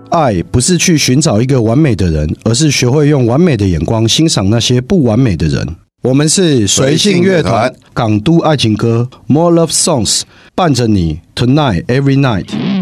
爱不是去寻找一个完美的人，而是学会用完美的眼光欣赏那些不完美的人。我们是随性乐团，港都爱情歌 More Love Songs， 伴着你 Tonight Every Night。